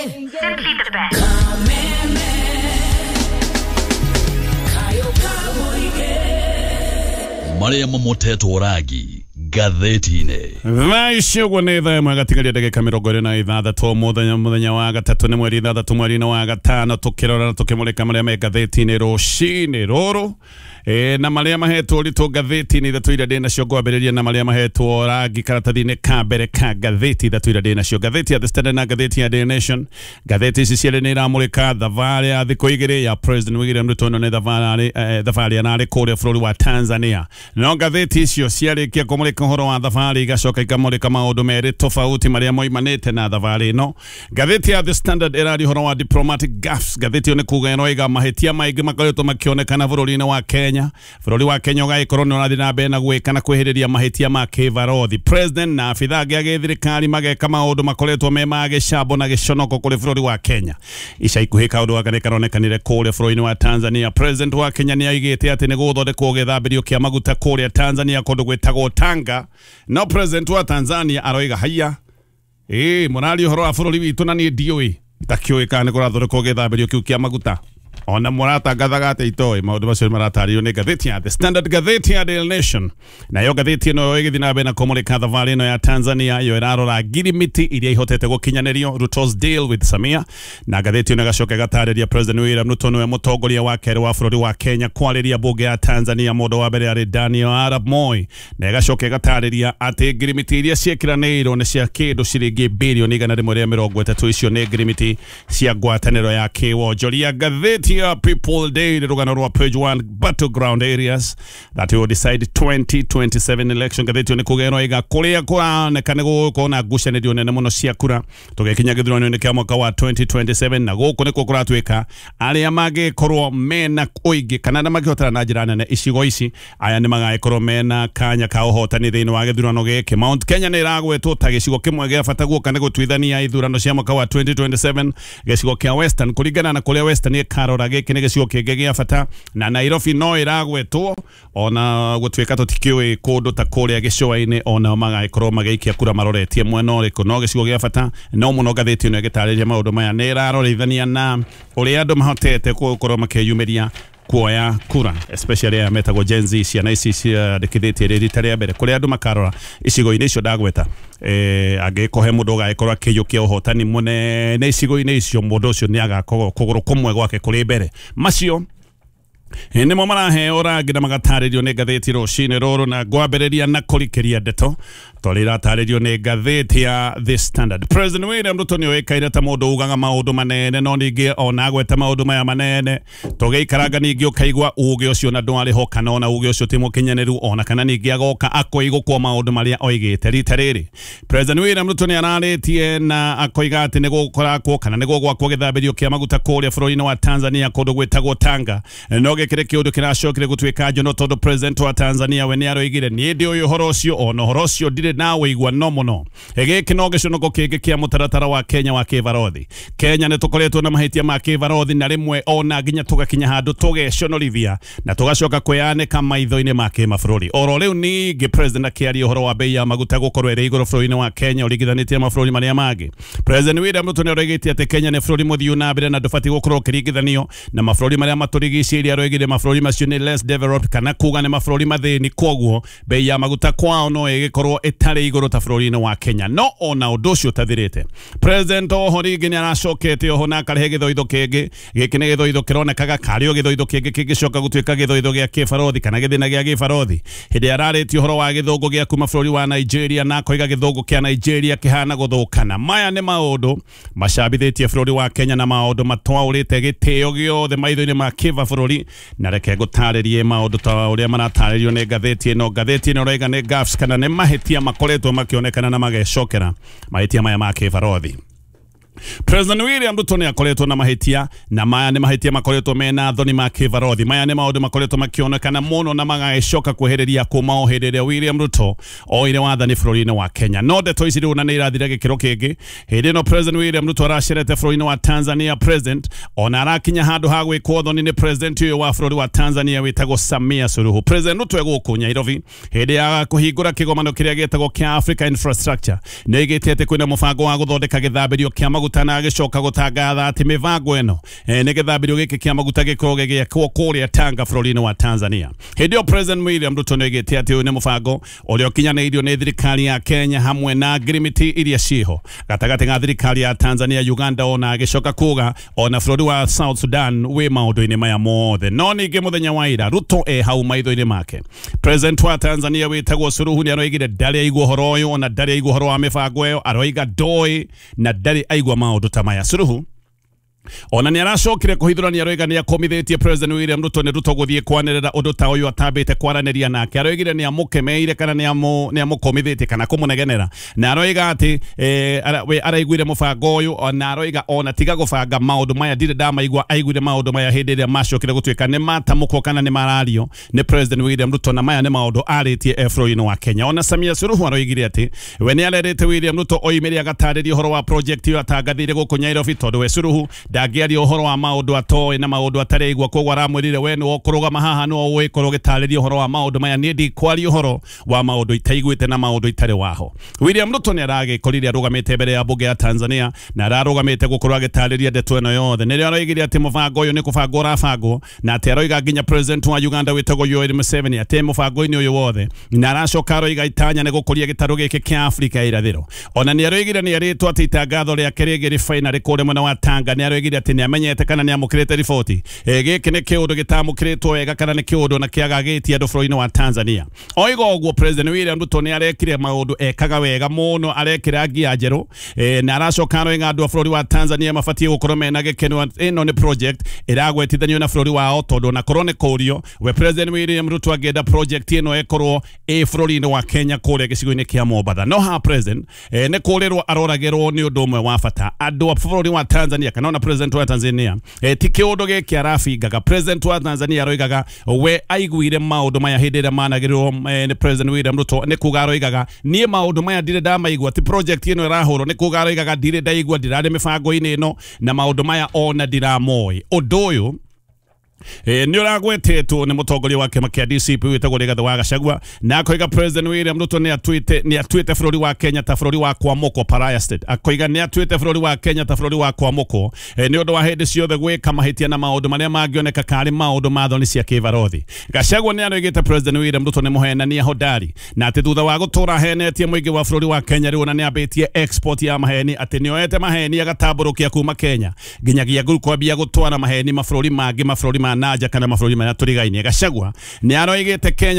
Simply the best. Maria Momoteto Oragi gatheti-ine Vaishugwa nä thaa ĩmwe gatigaria ndagĩka 26 mũthenya wa gatatu nĩ mweri 6 mweri wa gatano tũkĩrora na tũkĩmũrĩka marĩa me gatheti-inĩ rũcinĩ rũrũ na marĩa mahetwo ritũ gatheti-inĩ ithatũ iria ndĩ nacio ngwambĩrĩria na marĩa mahetwo rangi karatathi-inĩ ka mbere ka gatheti ithatũ iria ndĩ nacio gatheti ya The Standard na gatheti ya Daily Nation. Gatheti ici cierĩ nĩ iramũrĩka thabarĩ ya thikũ igĩrĩ ya President William Ruto nĩ thabarĩ anarĩ kũrĩa bũrũri wa Tanzania. No gatheti icio ciarĩkia kũmũrĩka ũhoro wa thabarĩ igacoka ikamũrĩka maũndũ merĩ tofauti marĩa moimanĩte na thabarĩ ĩno. Gatheti ya The Standard ĩrari ũhoro wa diplomatic gaffes. Gatheti ĩyo nĩ kuga ĩroiga mahĩtia maingĩ makoretwo makĩonekana bũrũri-inĩ wa Kenya. Bũrũri wa Kenya ũgagĩkorwo nĩ ũrathiĩ na mbere na gwĩka na kwĩhĩrĩria mahĩtia ma kĩbarothi. President na abitha angĩ a gĩthirikari mageka maũndũ makoretwo me ma gĩcambo na gĩconoko kũrĩ bũrũri wa Kenya. Ica ikuhĩ kaũndũ gaka nĩ karonekanire kũrĩa bũrũri-inĩ wa Tanzania. President wa Kenya nĩ aigĩte atĩ nĩ gũthondekwo gĩthambĩrio kĩa maguta kũrĩa Tanzania kũndũ gwĩtagwo Tanga. No President wa Tanzania aroiga haiya mũrari ũhoro wa bũrũri witũ na niĩ ndiũĩ itakĩũĩ kana nĩ kũrathondekwo gĩthambĩrio kĩu kĩa maguta. Ona mũratangathaga atĩ itoĩ maũndũ macio maratarĩrio nĩ gatheti ya The Standard, gatheti ya Daily Nation. Nayo gatheti ĩno ĩgĩthiĩ na mbere na kũmũrĩka thabarĩ ĩno ya Tanzania yo ĩrarora ngirimiti iria ihotete gũkinyanĩrio Ruto's deal with Samia. Na gatheti ĩno ĩgacoka ĩgatarĩria President William Ruto nĩwe mũtongoria wa kerĩ wa bũrũri wa Kenya kwarĩria mbunge ya Tanzania. Mũndũ wa mbere arĩ Daniel Arap Moi. Na ĩgacoka ĩgatarĩria atĩ ngirimiti iria ciĩkĩranĩirwo nĩ cia kĩndũ ciringi birioni 130 icio nĩ ngirimiti cia ngwatanĩro ya kĩwonjoria. Gatheti ya People Daily rugano rwa page 1 battleground areas that will decide 2027 election. Gatheti ni kugero iga kuria kuonekana gũkorwo na ngucanĩrio nene mũno cia kura tũgĩkinya gĩthurano-inĩ kĩa mwaka wa 2027 na gũkũ nĩkuo kũratuĩka arĩa mangĩkorwo mena ũingĩ kana magĩhotana na njĩra nene icigo ici aya nĩ magagĩkorwo mena kanya ka ũhotani thĩinĩ wa gĩthurano gĩkĩ. Mount Kenya nĩ ĩragwetwo ta gĩcigo kĩmwe gĩa bata guoka nĩ gũtuithania ithurano cia mwaka wa 2027. Gĩcigo kĩa Western kũringana na kũrĩa Western ĩkarora gĩkĩ nĩ gĩcigo kĩngĩ gĩa bata na Nairobi no ĩragwetwo ona gũtuĩka tũtikĩũĩ kũndũ ta kũrĩa gĩcũa-inĩ ona magagĩkorwo magĩikia kura maroretie mwena ũrĩkũ. No gĩcigo gĩa bata no mũno gatheti ĩno ĩgĩtarĩria maũndũ maya nĩ ĩrarorithania na ũrĩa andũ mahotete gũkorwo makĩyumĩria kuoya kura, especially ya metagwo Gen Z ciana ici ciandĩkithĩtie rita rĩa mbere kũrĩa andũ makarora icigo-inĩ icio ndagweta angĩkohe mũndũ ũgagĩkorwo akĩiyũkia ũhotani mũnene icigo-inĩ icio mũndũ ũcio nĩ agakorwo kũgũrũ kũmwe gwake kũrĩ mbere. Macio nĩmo maraheo rangi na magatarĩrio nĩ gatheti rũcinĩ rũrũ na ngwambĩrĩria na kũrikĩria ndeto tondũ iratarĩrio nĩ gatheti ya The Standard. President William Ruto nĩ oĩkaine ta mũndũ ugaga maũndũ manene no ningĩ ona agweta maũndũ maya manene tũgĩikaranga ningĩ ũkaigua uge ũcio na ndwarĩ ho kana ona uge ũcio ti mũkinyanĩru ona kana ningĩ agoka akoigũkwo maũndũ marĩa oigĩte. Rita rĩrĩ President William Ruto nĩ ararĩtie na akoiga atĩ nĩ gũkorakwo kana nĩ gũgwakwo gĩthambĩrio kĩa maguta kũrĩa bũrũri-inĩ wa Tanzania kũndũ gwĩtagwo Tanga. No gĩkĩrĩ kĩũndũ kĩracokire gũtuĩka njono tondũ President wa Tanzania we nĩ aroigire niĩ ndĩ ũhoro ũcio ona ũhoro ũcio ndirĩ na wĩigua no mũno. Gĩkĩ no gĩconoko kĩngĩ kĩa mũtaratara wa Kenya wa kĩbarothi. Kenya nĩ tũkoretwo na mahĩtia ma kĩbarothi na rĩmwe ona nginya tũgakinya handũ tũgeconorithia na tũgacoka kwĩyanĩka maitho-inĩ ma kĩmabũrũri. Oro rĩu ningĩ President akĩaria ũhoro wa bei ya maguta gũkorwo ĩrĩ igũrũ bũrũri-inĩ wa Kenya ũringithanĩtie mabũrũri marĩa mangĩ. President William Ruto nĩ aroigĩte atĩ Kenya nĩ bũrũri mũthiu na mbere na ndũbatiĩ gũkorwo ũkĩringithanio na mabũrũri marĩa matũrigicĩirie. Aroigire mabũrũri macio nĩ less developed kana kuga nĩ mabũrũri mathĩni kwoguo bei ya maguta kwao no ĩgĩkorwo ĩtarĩ igũrũ ta bũrũri-inĩ wa Kenya. No ona ũndũ ũcio ũtathirĩte President oho rĩngĩ nĩ aracokete oho na akarehe gĩthoitho kĩngĩ. Gĩkĩ nĩ gĩthoitho kĩronekaga karĩo gĩthoitho kĩngĩ kĩngĩcoka gũtuĩka gĩthoitho gĩa kĩbarothi kana gĩthĩna gĩa gĩbarothi. Hĩndĩ ararĩtie ũhoro wa gĩthũngũ gĩa kuma bũrũri wa Nigeria na akoiga gĩthũngũ kĩa Nigeria kĩhana gũthũkana. Maya nĩ maũndũ macambithĩtie bũrũri wa Kenya na maũndũ matwaũrĩte gĩtĩo gĩothe maitho-inĩ ma kĩbabũrũri na reke gũtarĩrie maũndũ ta ũrĩa maratarĩrio nĩ gatheti ĩno. Gatheti ĩno raiga nĩ gaffes kana nĩ mahĩtia makoretwo makĩonekana na magecokera mahĩtia maya ma kĩbarothi. President William Ruto nĩ akoretwo na mahĩtia na maya nĩ mahĩtia makoretwo mena thoni ma kĩbarothi. Maya nĩ maũndũ makoretwo makĩonekana mũno na magagĩcoka kwehereria kuma o hĩndĩ ĩrĩa William Ruto oire wathani bũrũri-inĩ wa Kenya. No ndeto ici rĩu na nĩ irathira gĩkĩro kĩngĩ. Hĩndĩ ĩno President William Ruto aracerete bũrũri-inĩ wa Tanzania. President ona arakinya handũ ha gwĩkwo thoni nĩ President ũyũ wa bũrũri wa Tanzania wĩtagwo Samia Suluhu. President Ruto egũkũ Nairobi hĩndĩ ya kũhingũra kĩgomano kĩrĩa gĩtagwo kĩa Africa Infrastructure. Nĩ aigĩte atĩ kwĩna mũbango wa gũthondeka gĩthambĩrio kĩa maguta maguta na agicoka gutangatha ati mivango eno ni githambirio giki kia maguta gikoge gia kuria Tanga bũrũri-inĩ wa Tanzania. Hindi President William Ruto nĩoigĩte atĩ ũyũ nĩ mũbango ũrĩa ũkinyanĩirio nĩ thirikari ya Kenya hamwe na ngirimiti iria ciho gatagatĩ ga thirikari ya Tanzania, Uganda ona agicoka kuga ona bũrũri wa South Sudan wĩ maũndũ-inĩ maya mothe. No ningĩ mũthenya wa ira Ruto hau maitho-inĩ make. President wa Tanzania wĩtagwo Suluhu nĩaroigire ndarĩ aigua ũhoro ũyũ ona ndarĩ aigua ũhoro wa mĩbango ĩyo, aroiga ndoĩ na ndarĩ aigua maũndũ ta maya. Suluhu ona nĩ aracokire kũhithũrania aroiga nĩ akomithitie President William Ruto nĩ Ruto gũthiĩ kwanĩrĩra ũndũ ta ũyũ atambĩte kwaranĩria nake. Aroigire nĩ amũkemeire kana nĩ amũkomithitie kana kũmũnegenera, na aroiga atĩ we araiguire mũbango ũyũ, ona aroiga ona tiga gũbanga maũndũ maya ndirĩ ndamaigua aiguire maũndũ maya hĩndĩ ĩrĩa macokire gũtuĩka nĩ matamũkwo kana nĩ marario nĩ President William Ruto, na maya nĩ maũndũ arĩtie bũrũri-inĩ wa Kenya. Ona Samia Suluhu aroigire atĩ we nĩ arerĩte William Ruto oimĩre agatarĩria ũhoro wa project ĩyo atangathire gũkũ Nairobi, tondũ we Suluhu ndangĩaria ũhoro wa maũndũ atoĩ na maũndũ atareigua, koguo aramwĩrire we nĩ ũkũrũgama haha no ũgĩkorwo gĩtarĩria ũhoro wa maũndũ maya, niĩ ndikwaria ũhoro wa maũndũ itaiguĩte na maũndũ itarĩ waho. William Ruto nĩ aragĩkorire arũgamĩte mbere ya mbunge ya Tanzania na ararũgamĩte gũkorwo agĩtarĩria ndeto ĩno yothe. Nĩrĩo aroigire atĩ mũbango ũyũ nĩ kũbangwo ũrabangwo, na atĩ aroiga nginya President wa Uganda wĩtagwo Yoweri Museveni atĩ mũbango-inĩ ũyũ wothe, na aracoka aroiga itanya nĩ gũkũria gĩtarũ gĩkĩ kĩa Afrika ya irathĩro. Ona nĩ aroigire nĩ arĩtwo atĩ itangatho rĩake rĩngĩ rĩbainarĩ kũrĩa mwena wa Tanga, nĩ aroigire atĩ nĩ amenyete kana nĩ amũkĩrĩte riboti gĩkĩ nĩ kĩũndũ gĩtamũkĩrĩtwo wega kana nĩ kĩũndũ na kĩagagĩtie andũ bũrũri-inĩ wa Tanzania. Oiga ũguo President William Ruto nĩ arekire maũndũ ekaga wega mũno, arekĩra ngia njerũ na aracoka aroiga andũ a bũrũri wa Tanzania mabatiĩ gũkorwo mena gĩkeno. Ĩno nĩ project ĩragwetithanio na bũrũri wao, tondũ na korwo nĩ kũrio we President William Ruto angĩenda project ĩno ĩkorwo bũrũri-inĩ wa Kenya kũrĩa gĩcigo-inĩ kĩa Mombatha. No ha President nĩ kũrĩrwo aroragĩrwo nĩ ũndũ ũmwe wa bata. Andũ a bũrũri wa Tanzania kana ona President wa Tanzania ti kĩũndũ gĩkĩ arafingaga. President wa Tanzania aroigaga we aiguire maũndũ maya hĩndĩ ĩrĩa managĩrĩrwo nĩ President William Ruto, nĩ kuga aroigaga niĩ maũndũ maya ndirĩ ndamaigua, ti project ĩno ĩrahũrwo, nĩ kuga aroigaga ndirĩ ndaigua, ndirarĩ mĩbango-inĩ ĩno na maũndũ maya ona ndiramoĩ. Ũndũ ũyũ nĩ ũragwetetwo nĩ mũtongoria wa kĩama kĩa DCP wĩtagwo Rigathĩ wa Gachagua, na akoiga President William Ruto nĩ atuĩte bũrũri wa Kenya ta bũrũri wa kwamũkwo Paria State. Akoiga nĩ atuĩte bũrũri wa Kenya ta bũrũri wa kwamũkwo nĩ ũndũ wa hĩndĩ ciothe gwĩka mahĩtia na maũndũ marĩa mangĩoneka karĩ maũndũ ma thoni cia kĩbarothi. Gachagua nĩ aroigĩte President William Ruto nĩ mũhenania hodari, na atĩ thutha wa gũtũra henetie mũingĩ wa bũrũri wa Kenya rĩu na nĩ ambĩtie export ya maheni, atĩ nĩ oete maheni agatambũrũkia kuma Kenya nginyagia kwambia gũtwara maheni mabũrũri mangĩ, mabũrũri ma nanja kana mabũrũri marĩa tũrigainie. Gachagua nĩ aroigĩte Kenya